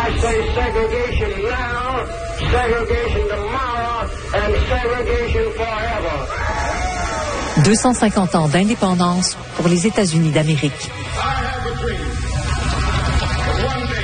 I say segregation now, segregation tomorrow, and segregation forever. 250 ans d'indépendance pour les États-Unis d'Amérique. I have a dream. One day